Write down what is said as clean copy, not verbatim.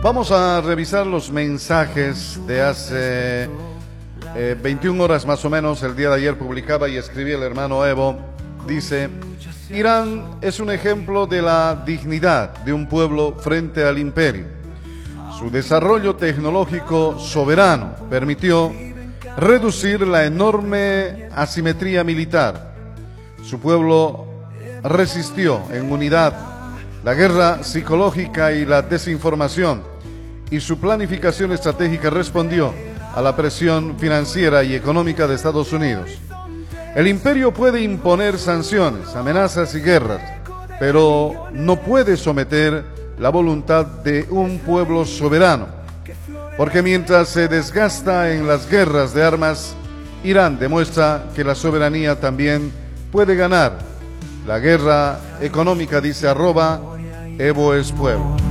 Vamos a revisar los mensajes de hace 21 horas más o menos. El día de ayer publicaba y escribía el hermano Evo. Dice: Irán es un ejemplo de la dignidad de un pueblo frente al imperio. Su desarrollo tecnológico soberano permitió reducir la enorme asimetría militar. Su pueblo resistió en unidad la guerra psicológica y la desinformación, y su planificación estratégica respondió a la presión financiera y económica de Estados Unidos. El imperio puede imponer sanciones, amenazas y guerras, pero no puede someter la voluntad de un pueblo soberano, porque mientras se desgasta en las guerras de armas, Irán demuestra que la soberanía también puede ganar. La guerra económica, dice @Evo es pueblo.